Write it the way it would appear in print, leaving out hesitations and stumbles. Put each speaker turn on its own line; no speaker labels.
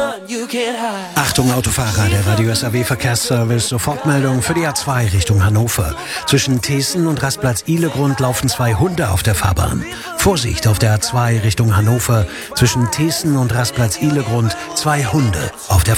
Achtung Autofahrer, der Radio SAW Verkehrsservice, Sofortmeldung für die A2 Richtung Hannover. Zwischen Thesen und Rastplatz Ihlegrund laufen 2 Hunde auf der Fahrbahn. Vorsicht auf der A2 Richtung Hannover. Zwischen Thesen und Rastplatz Ihlegrund 2 Hunde auf der Fahrbahn.